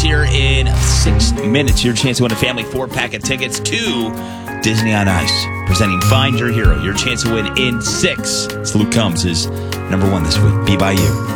here in 6 minutes. Your chance to win a family 4-pack of tickets to Disney on Ice. Presenting Find Your Hero. Your chance to win in 6. It's Luke Combs is number 1 this week. Be By You.